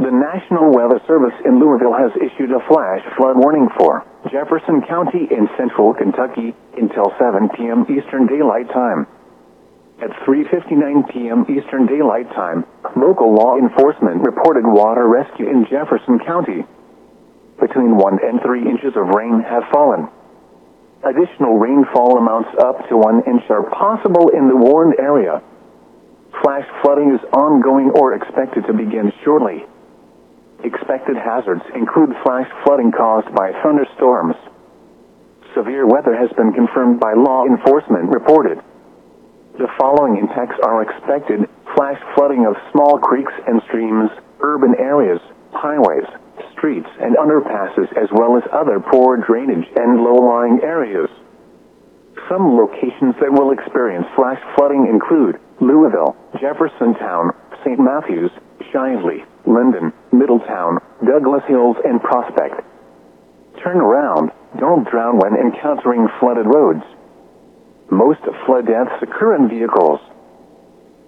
The National Weather Service in Louisville has issued a flash flood warning for Jefferson County in central Kentucky until 7 p.m. Eastern Daylight Time. At 3:59 p.m. Eastern Daylight Time, local law enforcement reported water rescue in Jefferson County. Between 1 and 3 inches of rain have fallen. Additional rainfall amounts up to 1 inch are possible in the warned area. Flash flooding is ongoing or expected to begin shortly. Expected hazards include flash flooding caused by thunderstorms. Severe weather has been confirmed by law enforcement reported. The following impacts are expected: flash flooding of small creeks and streams, urban areas, highways, streets and underpasses, as well as other poor drainage and low-lying areas. Some locations that will experience flash flooding include Louisville, Jeffersontown, St. Matthews, Shively, Linden, Middletown, Douglas Hills, and Prospect. Turn around. Don't drown when encountering flooded roads. Most flood deaths occur in vehicles.